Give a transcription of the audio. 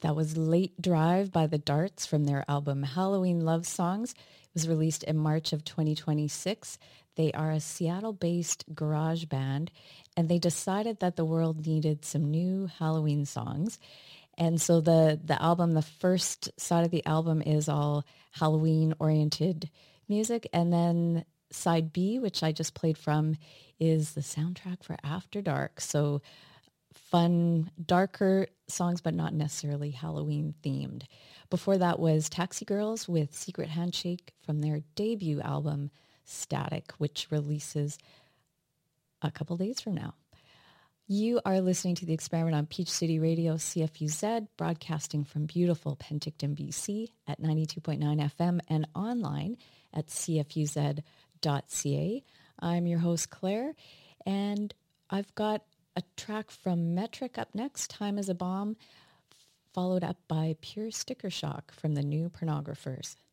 That was Late Drive by the Darts from their album Halloween Love Songs. It was released in March of 2026. They are a Seattle-based garage band, and they decided that the world needed some new Halloween songs. And so the album, the first side of the album is all Halloween-oriented music, and then side B, which I just played from, is the soundtrack for After Dark. So fun, darker songs, but not necessarily Halloween themed. Before that was Taxi Girls with Secret Handshake from their debut album, Static, which releases a couple days from now. You are listening to The Experiment on Peach City Radio, CFUZ, broadcasting from beautiful Penticton, BC at 92.9 FM and online at cfuz.ca. I'm your host, Claire, and I've got a track from Metric up next, Time is a Bomb, followed up by Pure Sticker Shock from the New Pornographers.